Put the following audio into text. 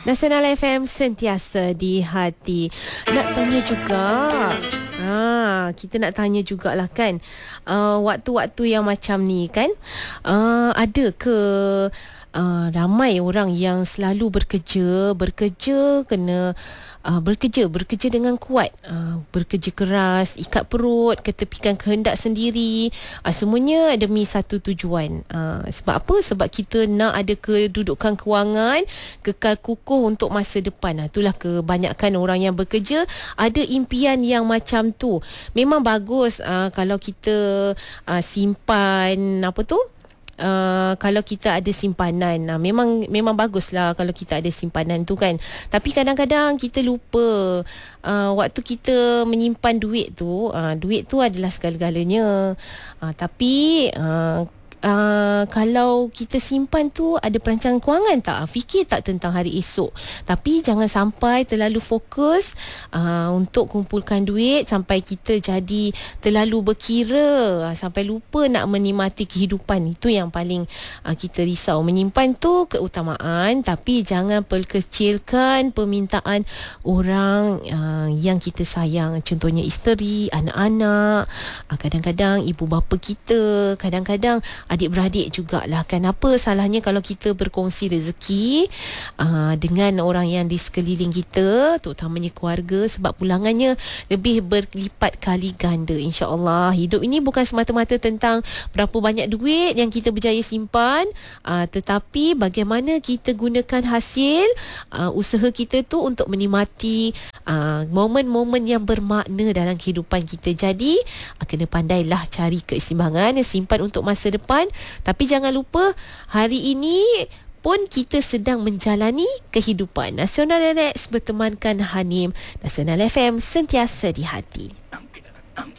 Nasional FM sentiasa di hati. Nak tanya juga, kita nak tanya jugalah kan, waktu-waktu yang macam ni kan, ada ke ramai orang yang selalu bekerja kena bekerja dengan kuat, bekerja keras, ikat perut, ketepikan kehendak sendiri, semuanya demi satu tujuan. Sebab apa? Sebab kita nak ada kedudukan kewangan kekal kukuh untuk masa depan. Itulah kebanyakan orang yang bekerja ada impian yang macam tu. Memang bagus kalau kita simpan apa tu, kalau kita ada simpanan, memang baguslah kalau kita ada simpanan tu kan. Tapi kadang-kadang kita lupa, waktu kita menyimpan duit tu adalah segala-galanya. Tapi kalau kita simpan tu, ada perancangan kewangan tak? Fikir tak tentang hari esok? Tapi jangan sampai terlalu fokus untuk kumpulkan duit sampai kita jadi terlalu berkira, sampai lupa nak menikmati kehidupan. Itu yang paling kita risau. Menyimpan tu keutamaan, tapi jangan perkecilkan permintaan orang yang kita sayang. Contohnya isteri, anak-anak, kadang-kadang ibu bapa kita, kadang-kadang adik-beradik jugalah kan. Apa salahnya kalau kita berkongsi rezeki dengan orang yang di sekeliling kita, terutamanya keluarga, sebab pulangannya lebih berlipat kali ganda, insya-Allah. Hidup ini bukan semata-mata tentang berapa banyak duit yang kita berjaya simpan, tetapi bagaimana kita gunakan hasil usaha kita tu untuk menikmati momen-momen yang bermakna dalam kehidupan kita. Jadi kena pandailah cari keseimbangan, simpan untuk masa depan. Tapi jangan lupa, hari ini pun kita sedang menjalani kehidupan. Nasional Relax bertemankan Hanim. Nasional FM sentiasa di hati.